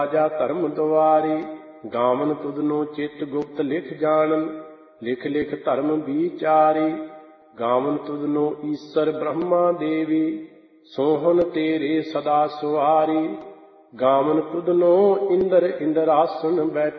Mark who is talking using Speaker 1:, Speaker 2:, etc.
Speaker 1: ਰਾਜਾ ਧਰਮ ਦੁਆਰੀ, ਗਾਵਨ ਤੁਧਨੋ ਚਿਤ ਗੁਪਤ ਲਿਖ ਜਾਣਨ, ਲਿਖ ਲਿਖ ਧਰਮ ਵਿਚਾਰੀ। ਗਾਵਨ ਤੁਧਨੋ ਈਸਰ ਬ੍ਰਹਮਾ ਦੇਵੀ, ਸੋਹਣ ਤੇਰੇ ਸਦਾ ਸੁਆਰੀ। ਗਾਵਨ ਤੁਧਨੋ ਇੰਦਰ ਇੰਦਰਾਸਨ ਬੈਠਾ,